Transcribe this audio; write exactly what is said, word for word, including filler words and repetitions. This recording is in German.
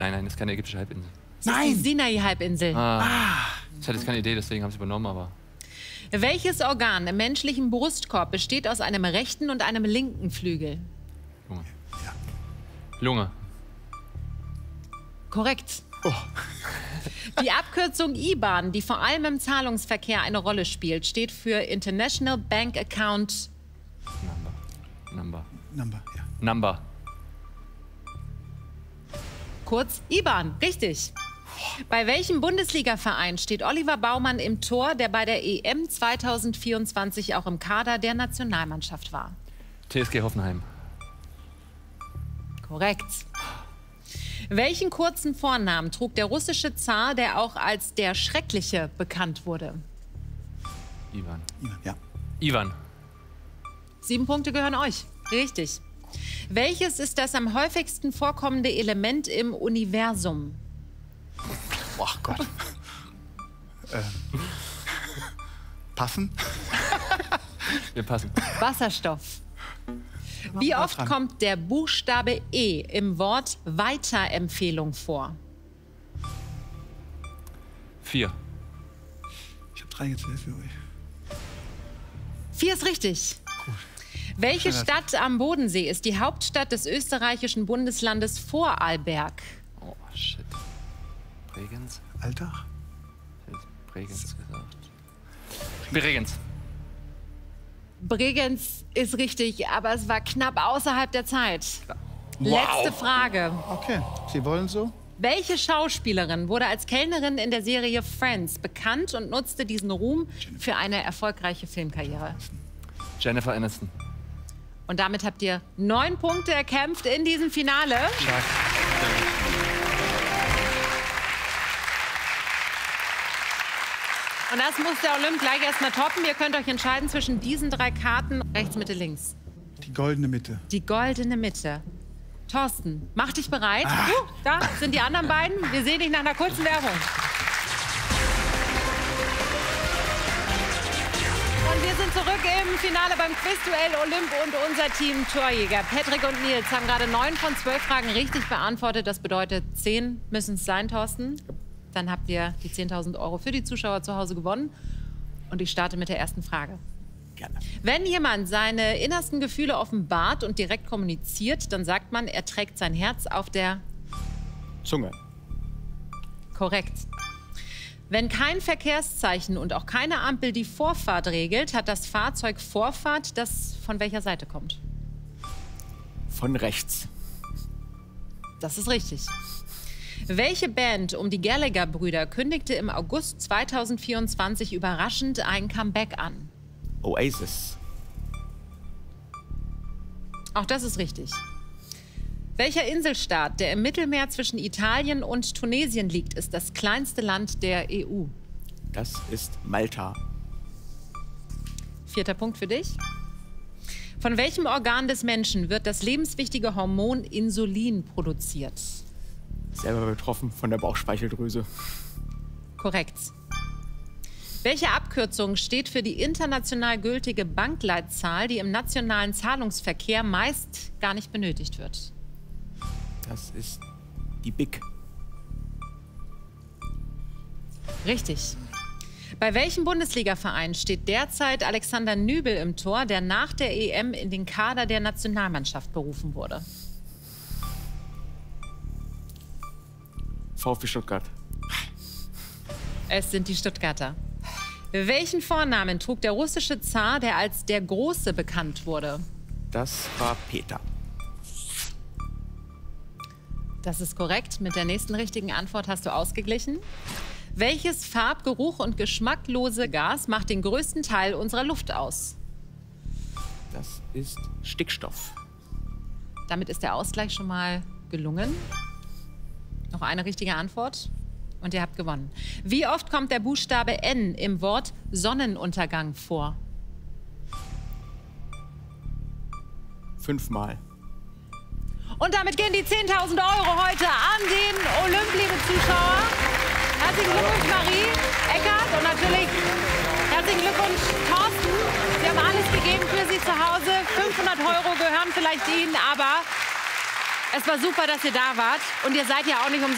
Nein, nein, das ist keine ägyptische Halbinsel. Das Nein! ist die Sinai-Halbinsel. Ah. Ich hatte jetzt keine Idee, deswegen haben sie übernommen, aber... Welches Organ im menschlichen Brustkorb besteht aus einem rechten und einem linken Flügel? Lunge. Ja. Lunge. Korrekt. Oh. Die Abkürzung I B A N, die vor allem im Zahlungsverkehr eine Rolle spielt, steht für International Bank Account... Number. Number. Number, ja. Number. Kurz I B A N, richtig. Bei welchem Bundesliga-Verein steht Oliver Baumann im Tor, der bei der E M zweitausendvierundzwanzig auch im Kader der Nationalmannschaft war? T S G Hoffenheim. Korrekt. Welchen kurzen Vornamen trug der russische Zar, der auch als der Schreckliche bekannt wurde? Ivan. Ivan, ja. Ivan. Sieben Punkte gehören euch. Richtig. Welches ist das am häufigsten vorkommende Element im Universum? Oh Gott. ähm. Passen? Wir passen. Wasserstoff. Wie oft dran. kommt der Buchstabe E im Wort Weiterempfehlung vor? Vier. Ich habe drei gezählt für euch. Vier ist richtig. Gut. Welche Ja, das- Stadt am Bodensee ist die Hauptstadt des österreichischen Bundeslandes Vorarlberg? Oh, shit. Bregenz? Alltag? Ich hätte Bregenz gesagt. Bregenz. Bregenz ist richtig, aber es war knapp außerhalb der Zeit. Letzte Frage. Okay, Sie wollen so? Welche Schauspielerin wurde als Kellnerin in der Serie Friends bekannt und nutzte diesen Ruhm für eine erfolgreiche Filmkarriere? Jennifer Aniston. Und damit habt ihr neun Punkte erkämpft in diesem Finale. Stark. Und das muss der Olymp gleich erstmal toppen. Ihr könnt euch entscheiden zwischen diesen drei Karten. Rechts, Mitte, links. Die goldene Mitte. Die goldene Mitte. Thorsten, mach dich bereit. Uh, da sind die anderen beiden. Wir sehen dich nach einer kurzen Werbung. Und wir sind zurück im Finale beim Quizduell Olymp und unser Team Torjäger. Patrick und Nils haben gerade neun von zwölf Fragen richtig beantwortet. Das bedeutet, zehn müssen es sein, Thorsten. Dann habt ihr die zehntausend Euro für die Zuschauer zu Hause gewonnen. Und ich starte mit der ersten Frage. Gerne. Wenn jemand seine innersten Gefühle offenbart und direkt kommuniziert, dann sagt man, er trägt sein Herz auf der... Zunge. Korrekt. Wenn kein Verkehrszeichen und auch keine Ampel die Vorfahrt regelt, hat das Fahrzeug Vorfahrt, das von welcher Seite kommt? Von rechts. Das ist richtig. Welche Band um die Gallagher-Brüder kündigte im August zweitausendvierundzwanzig überraschend ein Comeback an? Oasis. Auch das ist richtig. Welcher Inselstaat, der im Mittelmeer zwischen Italien und Tunesien liegt, ist das kleinste Land der E U? Das ist Malta. Vierter Punkt für dich. Von welchem Organ des Menschen wird das lebenswichtige Hormon Insulin produziert? Selber betroffen von der Bauchspeicheldrüse. Korrekt. Welche Abkürzung steht für die international gültige Bankleitzahl, die im nationalen Zahlungsverkehr meist gar nicht benötigt wird? Das ist die B I C. Richtig. Bei welchem Bundesliga-Verein steht derzeit Alexander Nübel im Tor, der nach der E M in den Kader der Nationalmannschaft berufen wurde? VfB Stuttgart. Es sind die Stuttgarter. Welchen Vornamen trug der russische Zar, der als der Große bekannt wurde? Das war Peter. Das ist korrekt. Mit der nächsten richtigen Antwort hast du ausgeglichen. Welches farb-, geruch- und geschmacklose Gas macht den größten Teil unserer Luft aus? Das ist Stickstoff. Damit ist der Ausgleich schon mal gelungen. Noch eine richtige Antwort und ihr habt gewonnen. Wie oft kommt der Buchstabe N im Wort Sonnenuntergang vor? Fünfmal. Und damit gehen die zehntausend Euro heute an den Olymp, liebe Zuschauer. Herzlichen Glückwunsch, Marie, Eckart und natürlich herzlichen Glückwunsch, Thorsten. Sie haben alles gegeben für Sie zu Hause. fünfhundert Euro gehören vielleicht Ihnen, aber es war super, dass ihr da wart. Und ihr seid ja auch nicht umsonst